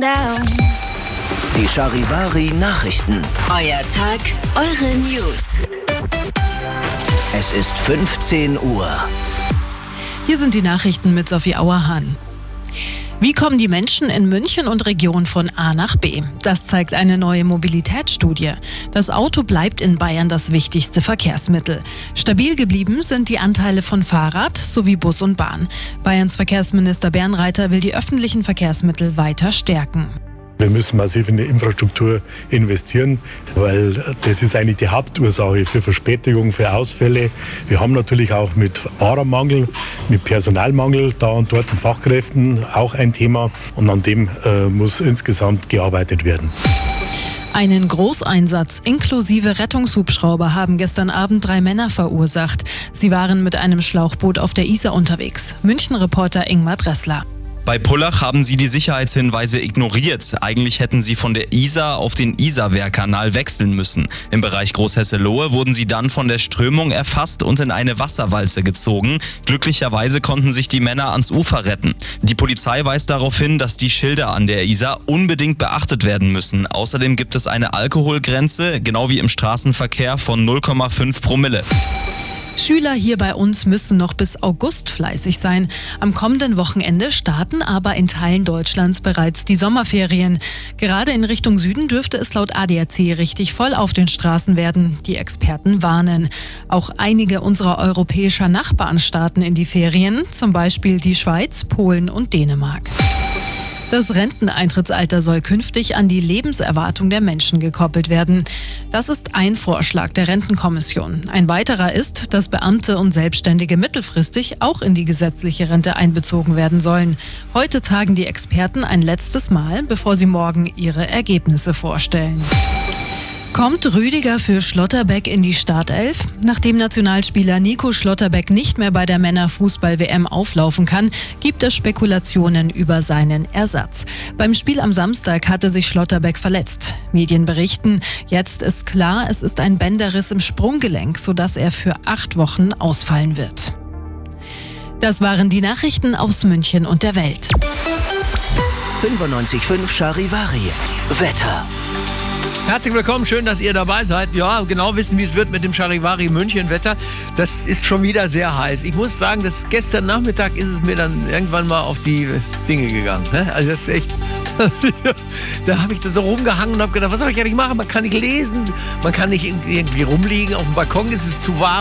down. Die Charivari-Nachrichten. Euer Tag, eure News. Es ist 15 Uhr. Hier sind die Nachrichten mit Sophie Auerhahn. Wie kommen die Menschen in München und Region von A nach B? Das zeigt eine neue Mobilitätsstudie. Das Auto bleibt in Bayern das wichtigste Verkehrsmittel. Stabil geblieben sind die Anteile von Fahrrad sowie Bus und Bahn. Bayerns Verkehrsminister Bernreiter will die öffentlichen Verkehrsmittel weiter stärken. Wir müssen massiv in die Infrastruktur investieren, weil das ist eigentlich die Hauptursache für Verspätungen, für Ausfälle. Wir haben natürlich auch mit Fahrermangel, mit Personalmangel da und dort, Fachkräften auch ein Thema. Und an dem muss insgesamt gearbeitet werden. Einen Großeinsatz inklusive Rettungshubschrauber haben gestern Abend 3 Männer verursacht. Sie waren mit einem Schlauchboot auf der Isar unterwegs. München-Reporter Ingmar Dressler. Bei Pullach haben sie die Sicherheitshinweise ignoriert. Eigentlich hätten sie von der Isar auf den Isarwehrkanal wechseln müssen. Im Bereich Großhesselohe wurden sie dann von der Strömung erfasst und in eine Wasserwalze gezogen. Glücklicherweise konnten sich die Männer ans Ufer retten. Die Polizei weist darauf hin, dass die Schilder an der Isar unbedingt beachtet werden müssen. Außerdem gibt es eine Alkoholgrenze, genau wie im Straßenverkehr, von 0,5 Promille. Schüler hier bei uns müssen noch bis August fleißig sein. Am kommenden Wochenende starten aber in Teilen Deutschlands bereits die Sommerferien. Gerade in Richtung Süden dürfte es laut ADAC richtig voll auf den Straßen werden. Die Experten warnen. Auch einige unserer europäischer Nachbarn starten in die Ferien, zum Beispiel die Schweiz, Polen und Dänemark. Das Renteneintrittsalter soll künftig an die Lebenserwartung der Menschen gekoppelt werden. Das ist ein Vorschlag der Rentenkommission. Ein weiterer ist, dass Beamte und Selbstständige mittelfristig auch in die gesetzliche Rente einbezogen werden sollen. Heute tagen die Experten ein letztes Mal, bevor sie morgen ihre Ergebnisse vorstellen. Kommt Rüdiger für Schlotterbeck in die Startelf? Nachdem Nationalspieler Nico Schlotterbeck nicht mehr bei der Männerfußball-WM auflaufen kann, gibt es Spekulationen über seinen Ersatz. Beim Spiel am Samstag hatte sich Schlotterbeck verletzt. Medien berichten, jetzt ist klar, es ist ein Bänderriss im Sprunggelenk, sodass er für 8 Wochen ausfallen wird. Das waren die Nachrichten aus München und der Welt. 95.5 Charivari. Wetter. Herzlich willkommen, schön, dass ihr dabei seid. Ja, genau wissen, wie es wird mit dem Charivari München Wetter. Das ist schon wieder sehr heiß. Ich muss sagen, dass gestern Nachmittag ist es mir dann irgendwann mal auf die Dinge gegangen. Also das ist echt... Da habe ich da so rumgehangen und habe gedacht, was soll ich eigentlich machen? Man kann nicht lesen, man kann nicht irgendwie rumliegen. Auf dem Balkon ist es zu warm.